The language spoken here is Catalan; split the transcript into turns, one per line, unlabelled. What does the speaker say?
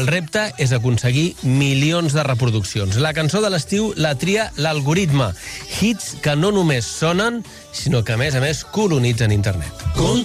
El repte és aconseguir milions de reproduccions. La cançó de l'estiu la tria l'algoritme. Hits que no només sonen, sinó que, a més, colonitzen internet.